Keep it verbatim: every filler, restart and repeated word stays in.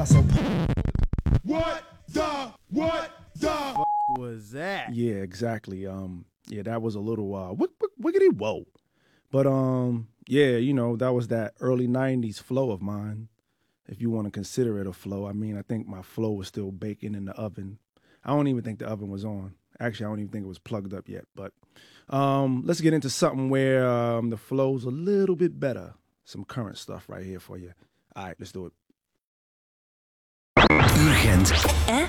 so. What the? What the? Fuck was that? Yeah, exactly. Um, yeah, that was a little uh, wick, wick, wickety whoa. But um, yeah, you know, that was that early nineties flow of mine. If you want to consider it a flow, I mean, I think my flow was still baking in the oven. I don't even think the oven was on. Actually, I don't even think it was plugged up yet. But um, let's get into something where um, the flow's a little bit better. Some current stuff right here for you. All right, let's do it. Urgent.